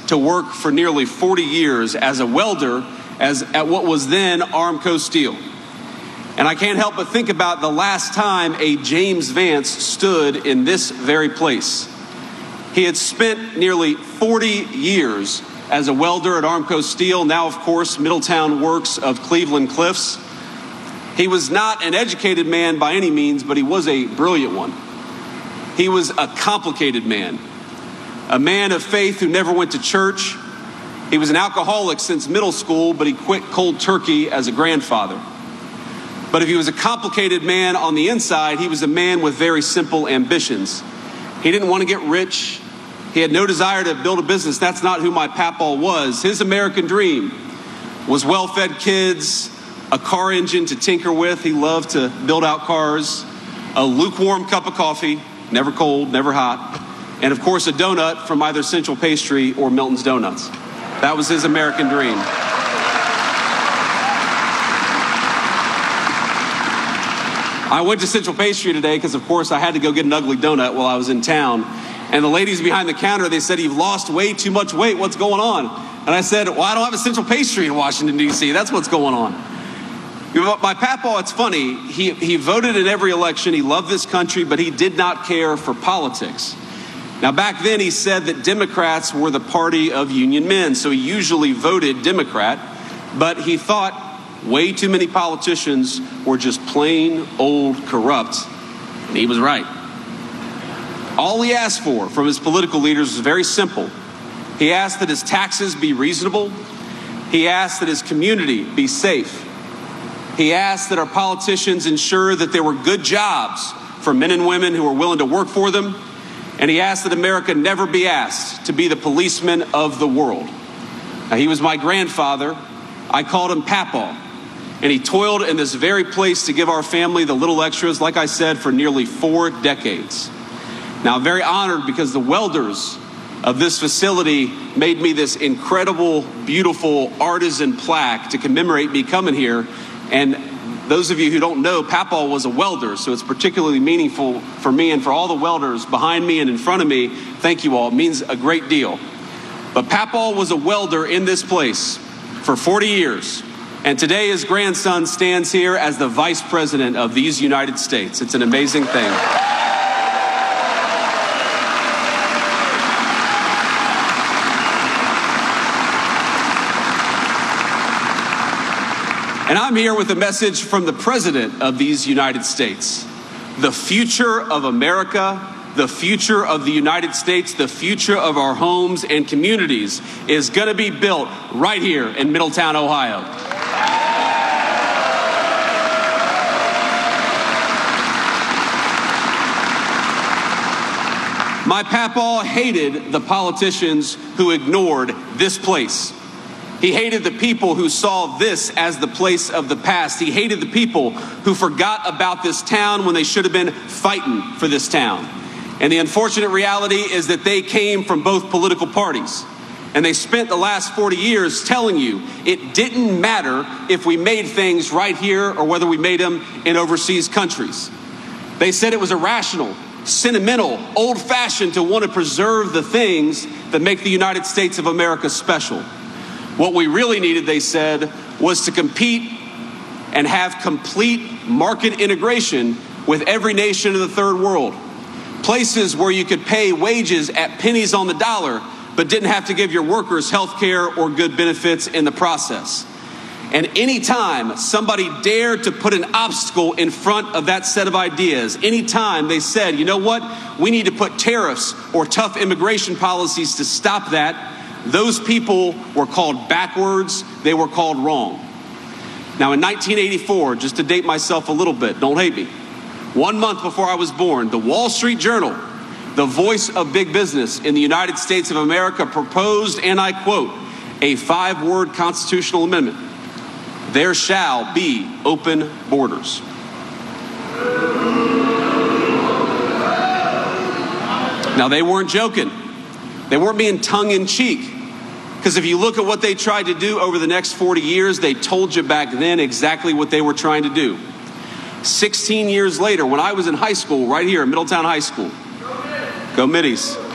to work for nearly 40 years as a welder at what was then Armco Steel. And I can't help but think about the last time a James Vance stood in this very place. He had spent nearly 40 years as a welder at Armco Steel, now, of course, Middletown Works of Cleveland Cliffs. He was not an educated man by any means, but he was a brilliant one. He was a complicated man, a man of faith who never went to church. He was an alcoholic since middle school, but he quit cold turkey as a grandfather. But if he was a complicated man on the inside, he was a man with very simple ambitions. He didn't want to get rich. He had no desire to build a business. That's not who my papaw was. His American dream was well-fed kids, a car engine to tinker with. He loved to build out cars, a lukewarm cup of coffee, never cold, never hot, and of course a donut from either Central Pastry or Milton's Donuts. That was his American dream. I went to Central Pastry today because, of course, I had to go get an ugly donut while I was in town. And the ladies behind the counter, they said, "You've lost way too much weight. What's going on?" And I said, "Well, I don't have a Central Pastry in Washington, D.C. That's what's going on." My papaw, it's funny, he voted in every election. He loved this country, but he did not care for politics. Now, back then, he said that Democrats were the party of union men, so he usually voted Democrat. But he thought way too many politicians were just plain old corrupt, and he was right. All he asked for from his political leaders was very simple. He asked that his taxes be reasonable. He asked that his community be safe. He asked that our politicians ensure that there were good jobs for men and women who were willing to work for them. And he asked that America never be asked to be the policeman of the world. Now, he was my grandfather. I called him Papaw. And he toiled in this very place to give our family the little extras, like I said, for nearly 4 decades. Now, I'm very honored because the welders of this facility made me this incredible, beautiful artisan plaque to commemorate me coming here. And those of you who don't know, Papaw was a welder, so it's particularly meaningful for me and for all the welders behind me and in front of me. Thank you all. It means a great deal. But Papaw was a welder in this place for 40 years. And today his grandson stands here as the vice president of these United States. It's an amazing thing. And I'm here with a message from the president of these United States. The future of America, the future of the United States, the future of our homes and communities is going to be built right here in Middletown, Ohio. My papaw hated the politicians who ignored this place. He hated the people who saw this as the place of the past. He hated the people who forgot about this town when they should have been fighting for this town. And the unfortunate reality is that they came from both political parties. And they spent the last 40 years telling you it didn't matter if we made things right here or whether we made them in overseas countries. They said it was irrational, sentimental, old-fashioned to want to preserve the things that make the United States of America special. What we really needed, they said, was to compete and have complete market integration with every nation of the third world. Places where you could pay wages at pennies on the dollar, but didn't have to give your workers health care or good benefits in the process. And anytime somebody dared to put an obstacle in front of that set of ideas, anytime they said, you know what, we need to put tariffs or tough immigration policies to stop that, those people were called backwards, they were called wrong. Now in 1984, just to date myself a little bit, don't hate me, 1 month before I was born, the Wall Street Journal, the voice of big business in the United States of America, proposed, and I quote, a 5-word constitutional amendment. There shall be open borders. Now, they weren't joking. They weren't being tongue-in-cheek. Because if you look at what they tried to do over the next 40 years, they told you back then exactly what they were trying to do. 16 years later, when I was in high school, right here at Middletown High School, go Middies.